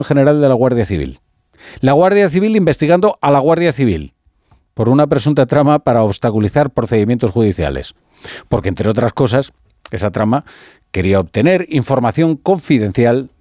general de la Guardia Civil. La Guardia Civil investigando a la Guardia Civil por una presunta trama para obstaculizar procedimientos judiciales. Porque, entre otras cosas, esa trama quería obtener información confidencial